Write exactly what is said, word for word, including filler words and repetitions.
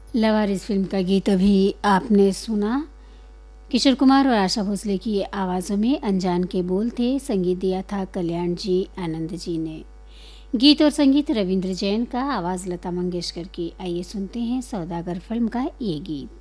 लावारिस film का गीत अभी आपने सुना। किशोर कुमार और आशा भोसले की आवाज़ों में अनजान के बोल थे। संगीत दिया था कल्याण जी आनंद जी ने। गीत और संगीत रविंद्र जैन का, आवाज़ लता मंगेशकर की। आइए सुनते हैं सौदागर फिल्म का ये गीत।